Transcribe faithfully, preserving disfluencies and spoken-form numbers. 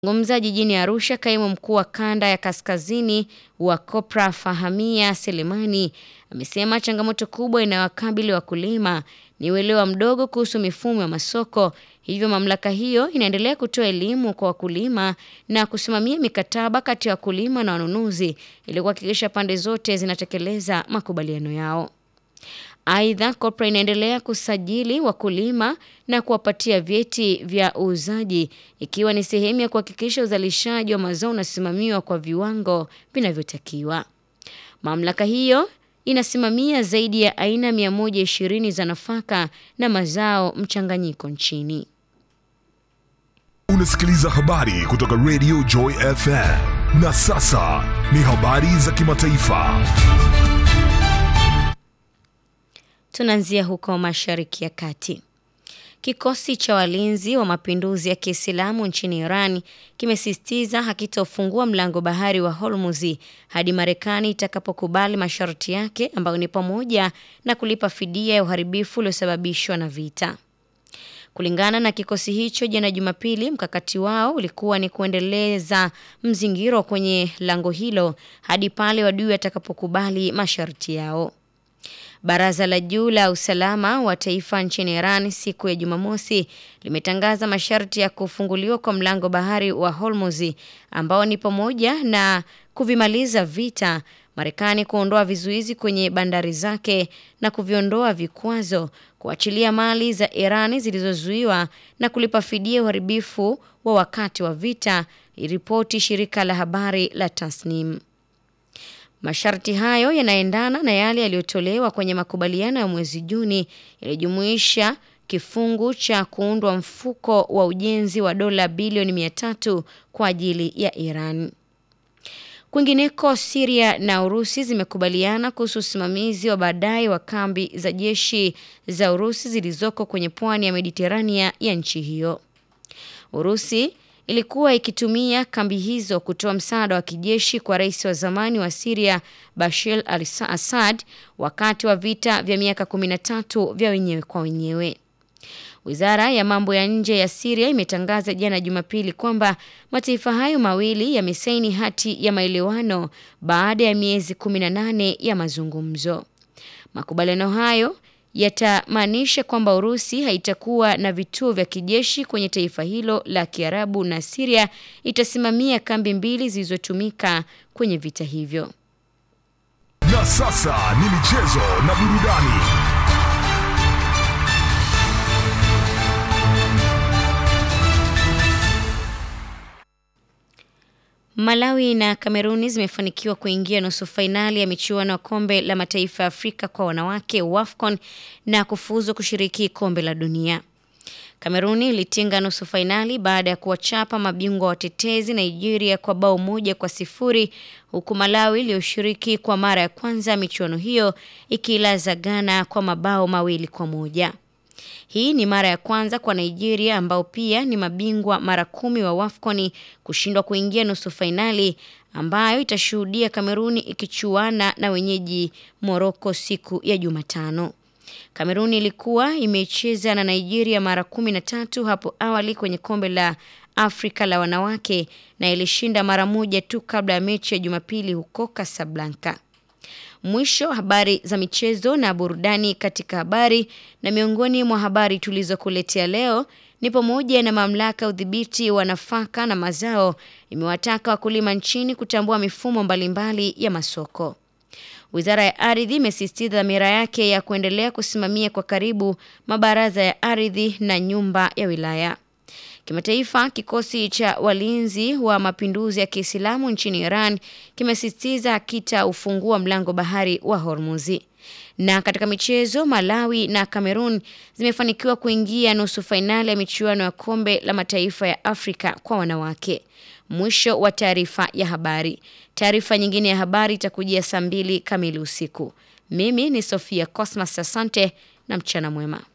Ngumza jijini Arusha, kaimu mkuu wa kanda ya kaskazini wa Kopra Fahamia Selemani amesema changamoto kubwa inayowakabili wakulima ni uelewa mdogo kuhusu mifumo ya masoko. Hivyo mamlaka hiyo inaendelea kutoa elimu kwa wakulima na kusimamia mikataba kati ya wakulima na wanunuzi ili kuhakikisha pande zote zinatekeleza makubaliano yao. Aidha, Kopra inaendelea kusajili wakulima na kuwapatia vyeti vya uuzaji ikiwa ni sehemu ya kuhakikisha uzalishaji wa mazao unasimamiwa kwa viwango vinavyotakiwa. Mamlaka hiyo inasimamia zaidi ya aina mia moja ishirini za nafaka na mazao mchanganyiko nchini. Unasikiliza habari kutoka Radio Joy F M. Na sasa ni habari za kimataifa. Tunaanzia huko Mashariki ya Kati. Kikosi cha walinzi wa mapinduzi ya Kiislamu nchini Iran kimesisitiza hakitofungua mlango bahari wa Hormuz hadi Marekani itakapokubali masharti yake ambayo ni pamoja na kulipa fidia ya uharibifu uliosababishwa na vita. Kulingana na kikosi hicho, jana Jumapili, mkakati wao ulikuwa ni kuendeleza mzingiro kwenye lango hilo hadi pale adui atakapokubali masharti yao. Baraza la juu la usalama wa taifa nchini Iran siku ya Jumamosi limetangaza masharti ya kufunguliwa kwa mlango bahari wa Hormuz ambao ni pamoja na kuvimaliza vita, Marekani kuondoa vizuizi kwenye bandari zake na kuviondoa vikwazo, kuachilia mali za Iran zilizozuiwa na kulipa fidia uharibifu wa wakati wa vita, iliripoti shirika la habari la Tasnim. Masharti hayo yanaendana na yale yaliyotolewa kwenye makubaliano ya mwezi Juni yaliyojumuisha kifungu cha kuundwa mfuko wa ujenzi wa dola bilioni mia tatu kwa ajili ya Iran. Kwingineko, Syria na Urusi zimekubaliana kuhusu usimamizi wa baadaye wa kambi za jeshi za Urusi zilizoko kwenye pwani ya Mediterania ya nchi hiyo. Urusi ilikuwa ikitumia kambi hizo kutoa msaada wa kijeshi kwa rais wa zamani wa Syria Bashar al-Assad wakati wa vita vya miaka kumi na tatu vya wenyewe kwa wenyewe. Wizara ya mambo ya nje ya Syria imetangaza jana Jumapili kwamba mataifa hayo mawili yamesaini hati ya maelewano baada ya miezi kumi na nane ya mazungumzo. Makubaliano hayo yatamaanisha kwamba Urusi haitakuwa na vituo vya kijeshi kwenye taifa hilo la Kiarabu na Syria itasimamia kambi mbili zilizotumika kwenye vita hivyo. Na sasa ni michezo na burudani. Malawi na Kameruni zimefanikiwa kuingia nusu fainali ya michuano ya kombe la mataifa ya Afrika kwa wanawake WAFCON na kufuzu kushiriki kombe la dunia. Kameruni ilitinga nusu fainali baada ya kuwachapa mabingwa watetezi Nigeria kwa bao moja kwa sifuri, huku Malawi iliyoshiriki kwa mara ya kwanza michuano hiyo ikilaza Ghana kwa mabao mawili kwa moja. Hii ni mara ya kwanza kwa Nigeria ambao pia ni mabingwa mara kumi wa WAFCON kushindwa kuingia nusu fainali, ambayo itashuhudia Kameruni ikichuana na wenyeji Morocco siku ya Jumatano. Kameruni ilikuwa imecheza na Nigeria mara kumi na tatu hapo awali kwenye kombe la Afrika la wanawake na ilishinda mara moja tu kabla ya mechi ya Jumapili huko Casablanca. Mwisho habari za michezo na burudani katika habari, na miongoni mwa habari tulizokuletea leo ni pamoja na mamlaka udhibiti wa nafaka na mazao imewataka wakulima nchini kutambua mifumo mbalimbali ya masoko. Wizara ya Ardhi imesisitiza dhamira yake ya kuendelea kusimamia kwa karibu mabaraza ya ardhi na nyumba ya wilaya. Kimataifa, kikosi cha walinzi wa mapinduzi ya Kiislamu nchini Iran kimesisitiza kitaufungua mlango bahari wa Hormuz. Na katika michezo, Malawi na Cameroon zimefanikiwa kuingia nusu fainali ya michuano ya kombe la mataifa ya Afrika kwa wanawake. Mwisho wa taarifa ya habari. Taarifa nyingine ya habari itakujia saa mbili kamili usiku. Mimi ni Sofia Cosmas, asante na mchana mwema.